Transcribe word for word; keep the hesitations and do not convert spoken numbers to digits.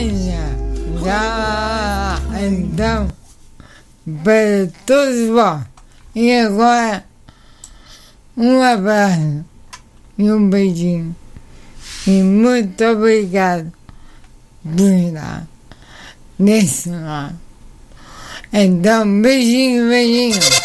Venha já então para todos vós. E agora um abraço e um beijinho. E muito obrigado por estar nesse lado. Então, beijinho, beijinho.